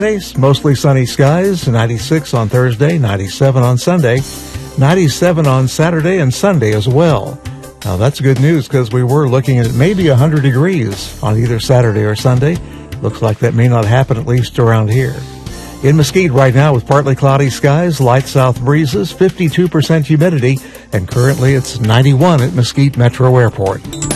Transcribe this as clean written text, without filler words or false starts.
Mostly sunny skies, 96 on Thursday, 97 on Sunday, 97 on Saturday and Sunday as well. Now that's good news because we were looking at maybe 100 degrees on either Saturday or Sunday. Looks like that may not happen, at least around here. In Mesquite right now with partly cloudy skies, light south breezes, 52% humidity, and currently it's 91 at Mesquite Metro Airport.